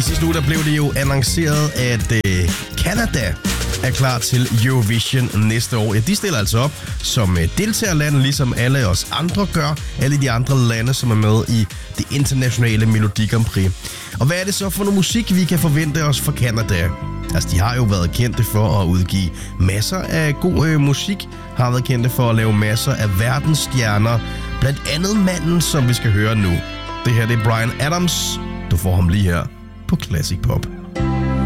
I sidste uge der blev det jo annonceret, at Canada er klar til Eurovision næste år. Ja, de stiller altså op som deltagerland, ligesom alle os andre gør. Alle de andre lande, som er med i det internationale Melodi Grand Prix. Og hvad er det så for noget musik, vi kan forvente os fra Canada? Altså, de har jo været kendte for at udgive masser af god musik. Har været kendte for at lave masser af verdensstjerner. Blandt andet manden, som vi skal høre nu. Det her det er Bryan Adams. Du får ham lige her på Classic Pop.